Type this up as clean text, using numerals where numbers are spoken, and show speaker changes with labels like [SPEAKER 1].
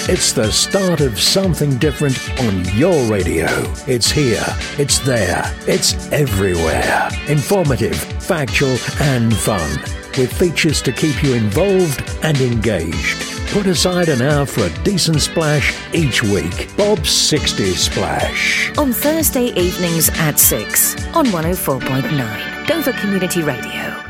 [SPEAKER 1] It's the start of something different on your radio. It's here, it's there, it's everywhere. Informative, factual and fun, with features to keep you involved and engaged. Put aside an hour for a decent splash each week. Bob's 60s Splash.
[SPEAKER 2] On Thursday evenings at 6 on 104.9 Dover Community Radio.